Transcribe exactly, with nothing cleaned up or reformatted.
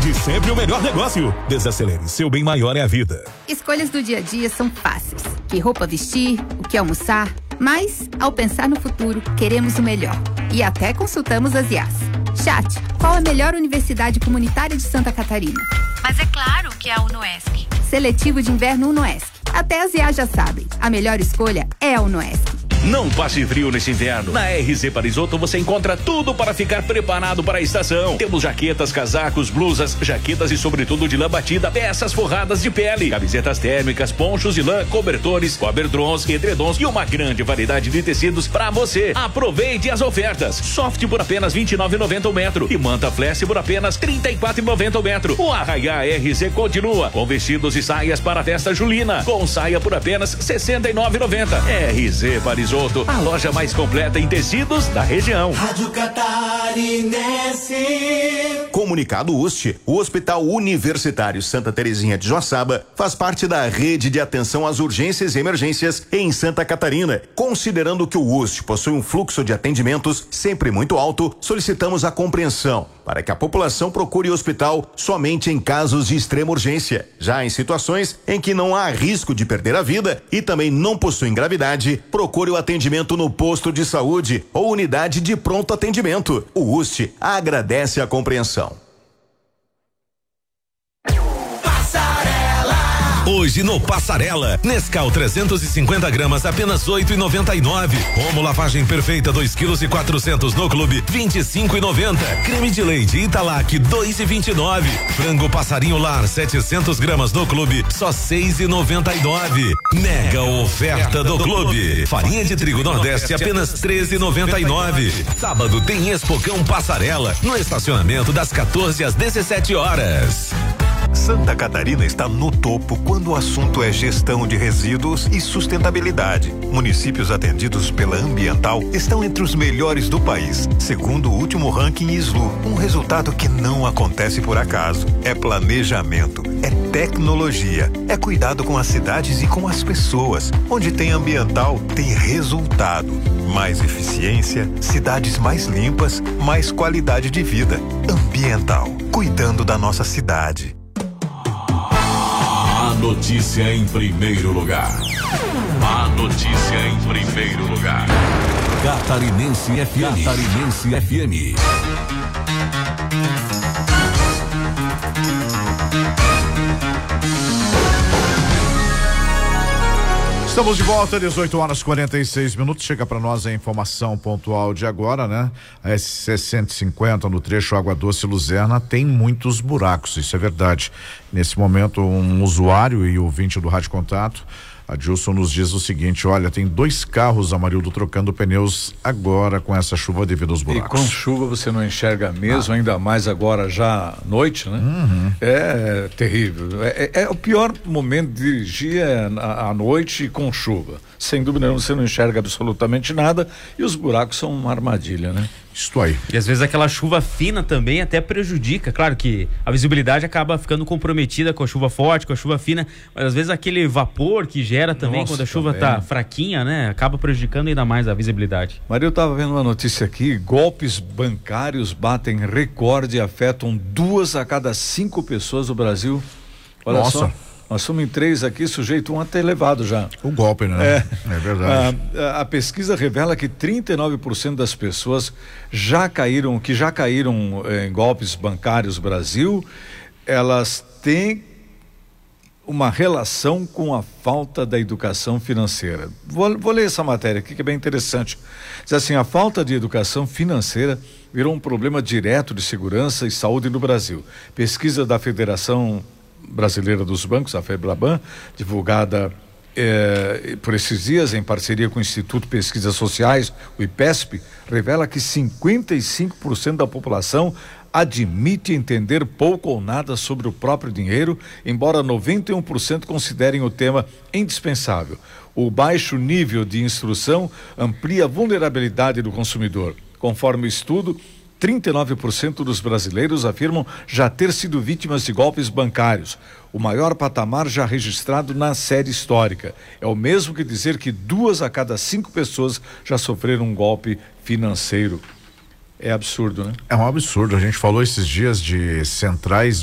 Qualidade, sempre o melhor negócio. Desacelere, seu bem maior é a vida. Escolhas do dia a dia são fáceis. Que roupa vestir, o que almoçar. Mas, ao pensar no futuro, queremos o melhor. E até consultamos as I As. Chat, qual a melhor universidade comunitária de Santa Catarina? Mas é claro que é a UnoESC. Seletivo de inverno UnoESC. Até as I As já sabem. A melhor escolha é a UnoESC. Não passe frio nesse inverno. Na R Z Parisotto você encontra tudo para ficar preparado para a estação. Temos jaquetas, casacos, blusas, jaquetas e sobretudo de lã batida, peças forradas de pele, camisetas térmicas, ponchos de lã, cobertores, coberdrons, edredons e uma grande variedade de tecidos para você. Aproveite as ofertas. Soft por apenas vinte e nove reais e noventa centavos o metro e manta flash por apenas trinta e quatro reais e noventa centavos o metro. O Arraiá R Z continua com vestidos e saias para a festa julina, com saia por apenas sessenta e nove reais e noventa centavos. R Z Parisotto, a loja mais completa em tecidos da região. Rádio Catarinense. Comunicado U S T, o Hospital Universitário Santa Terezinha de Joaçaba faz parte da rede de atenção às urgências e emergências em Santa Catarina. Considerando que o U S T possui um fluxo de atendimentos sempre muito alto, solicitamos a compreensão para que a população procure o hospital somente em casos de extrema urgência. Já em situações em que não há risco de perder a vida e também não possuem gravidade, procure o atendimento no posto de saúde ou unidade de pronto atendimento. O U S T agradece a compreensão. Hoje no Passarela, Nescau trezentos e cinquenta gramas, apenas oito reais e noventa e nove. Omo lavagem perfeita, dois quilos e quatrocentos no clube, vinte e cinco reais e noventa. Creme de leite Italac, dois reais e vinte e nove. Frango passarinho lar, setecentos gramas no clube, só seis reais e noventa e nove. Mega oferta do clube. Farinha de trigo Nordeste, apenas treze reais e noventa e nove. Sábado tem Expocão Passarela, no estacionamento das quatorze às dezessete horas. Santa Catarina está no topo quando o assunto é gestão de resíduos e sustentabilidade. Municípios atendidos pela Ambiental estão entre os melhores do país, segundo o último ranking I S L U. Um resultado que não acontece por acaso. É planejamento, é tecnologia, é cuidado com as cidades e com as pessoas. Onde tem Ambiental, tem resultado. Mais eficiência, cidades mais limpas, mais qualidade de vida. Ambiental, cuidando da nossa cidade. A notícia em primeiro lugar. A notícia em primeiro lugar. Catarinense F M. Catarinense F M. Estamos de volta, dezoito horas e quarenta e seis minutos. Chega para nós a informação pontual de agora, né? A S C cento e cinquenta no trecho Água Doce Luzerna tem muitos buracos, isso é verdade. Nesse momento, um usuário e ouvinte do Rádio Contato, Adilson, nos diz o seguinte: olha, tem dois carros, Amarildo, trocando pneus agora com essa chuva devido aos buracos. E com chuva você não enxerga mesmo, ah. ainda mais agora já à noite, né? Uhum. É, é terrível. É, é, é o pior momento de dirigir é à, à noite com chuva. Sem dúvida nenhuma, você não enxerga absolutamente nada e os buracos são uma armadilha, né? Isto aí. E às vezes aquela chuva fina também até prejudica. Claro que a visibilidade acaba ficando comprometida com a chuva forte, com a chuva fina, mas às vezes aquele vapor que gera também, Nossa, quando a chuva também. tá fraquinha, né? Acaba prejudicando ainda mais a visibilidade. Maria, eu estava vendo uma notícia aqui: golpes bancários batem recorde e afetam duas a cada cinco pessoas do Brasil. Olha Nossa. só. Nós somos em três aqui, sujeito um até elevado já. O golpe, né? É, é verdade. A, a pesquisa revela que trinta e nove por cento das pessoas já caíram, que já caíram em golpes bancários no Brasil, elas têm uma relação com a falta da educação financeira. Vou, vou ler essa matéria aqui que é bem interessante. Diz assim: a falta de educação financeira virou um problema direto de segurança e saúde no Brasil. Pesquisa da Federação Brasileira dos Bancos, a FEBRABAN, divulgada eh, por esses dias em parceria com o Instituto de Pesquisas Sociais, o IPESP, revela que cinquenta e cinco por cento da população admite entender pouco ou nada sobre o próprio dinheiro, embora noventa e um por cento considerem o tema indispensável. O baixo nível de instrução amplia a vulnerabilidade do consumidor. Conforme o estudo, trinta e nove por cento dos brasileiros afirmam já ter sido vítimas de golpes bancários, o maior patamar já registrado na série histórica. É o mesmo que dizer que duas a cada cinco pessoas já sofreram um golpe financeiro. É absurdo, né? É um absurdo. A gente falou esses dias de centrais